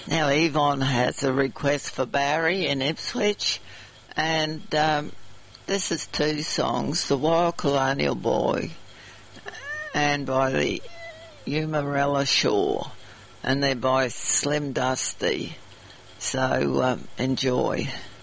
Now, Yvonne has a request for Barry in Ipswich, and this is two songs, The Wild Colonial Boy and by the Umarella Shore, and they're by Slim Dusty. So enjoy.